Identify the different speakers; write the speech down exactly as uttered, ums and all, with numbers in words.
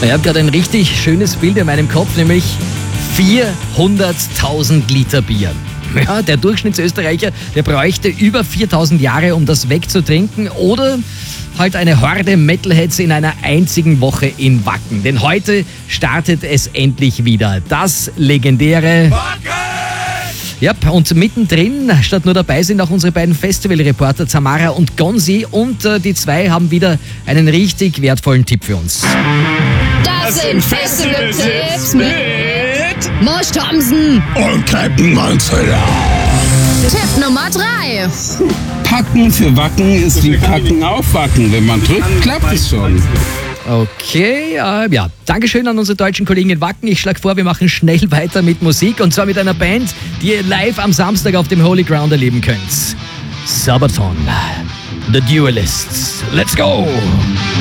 Speaker 1: Ich habe gerade ein richtig schönes Bild in meinem Kopf, nämlich vierhunderttausend Liter Bier. Ja, der Durchschnittsösterreicher, der bräuchte über viertausend Jahre, um das wegzutrinken, oder halt eine Horde Metalheads in einer einzigen Woche in Wacken. Denn heute startet es endlich wieder. Das legendäre Wacken! Ja, und mittendrin, statt nur dabei, sind auch unsere beiden Festivalreporter Zamara und Gonzi, und äh, die zwei haben wieder einen richtig wertvollen Tipp für uns.
Speaker 2: Das sind Festival-Tipps mit Mosch Thompson
Speaker 3: und Captain Manzella.
Speaker 2: Tipp Nummer drei.
Speaker 4: Packen für Wacken ist wie Packen auf Wacken. Wenn man drückt, klappt es schon.
Speaker 1: Okay, äh, ja, Dankeschön an unsere deutschen Kollegen in Wacken. Ich schlage vor, wir machen schnell weiter mit Musik, und zwar mit einer Band, die ihr live am Samstag auf dem Holy Ground erleben könnt. Sabaton, The Duelists. Let's go!